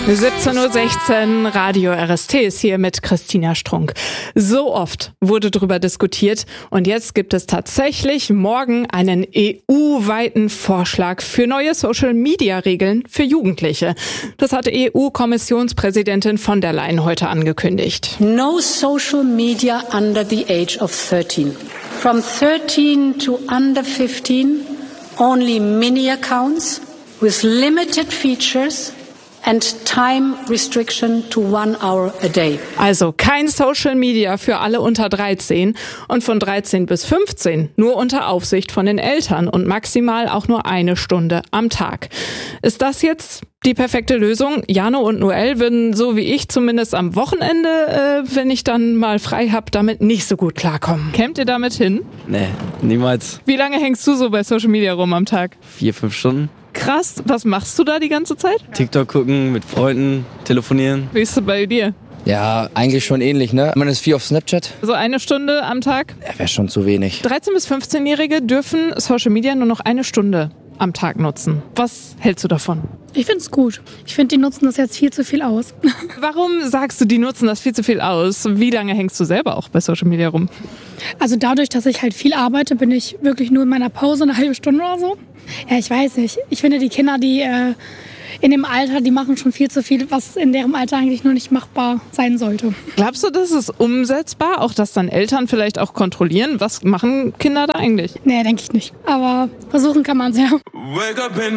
17:16 Uhr, Radio RST ist hier mit Christina Strunk. So oft wurde darüber diskutiert und jetzt gibt es tatsächlich morgen einen EU-weiten Vorschlag für neue Social-Media-Regeln für Jugendliche. Das hatte EU-Kommissionspräsidentin von der Leyen heute angekündigt. No social media under the age of 13. From 13 to under 15, only mini-accounts with limited features and time restriction to 1 hour a day. Also kein Social Media für alle unter 13 und von 13 bis 15 nur unter Aufsicht von den Eltern und maximal auch nur 1 Stunde am Tag. Ist das jetzt die perfekte Lösung? Jano und Noel würden, so wie ich zumindest am Wochenende, wenn ich dann mal frei habe, damit nicht so gut klarkommen. Kämmt ihr damit hin? Nee, niemals. Wie lange hängst du so bei Social Media rum am Tag? 4-5 Stunden. Krass, was machst du da die ganze Zeit? TikTok gucken, mit Freunden telefonieren. Wie ist es bei dir? Ja, eigentlich schon ähnlich, ne? Man ist viel auf Snapchat. So 1 Stunde am Tag? Ja, wäre schon zu wenig. 13- bis 15-Jährige dürfen Social Media nur noch 1 Stunde am Tag nutzen. Was hältst du davon? Ich finde es gut. Ich finde, die nutzen das jetzt viel zu viel aus. Warum sagst du, die nutzen das viel zu viel aus? Wie lange hängst du selber auch bei Social Media rum? Also dadurch, dass ich halt viel arbeite, bin ich wirklich nur in meiner Pause 1/2 Stunde oder so. Ja, ich weiß nicht. Ich finde, die Kinder, die in dem Alter, die machen schon viel zu viel, was in deren Alter eigentlich nur nicht machbar sein sollte. Glaubst du, das ist umsetzbar? Auch, dass dann Eltern vielleicht auch kontrollieren? Was machen Kinder da eigentlich? Nee, denke ich nicht. Aber versuchen kann man es ja.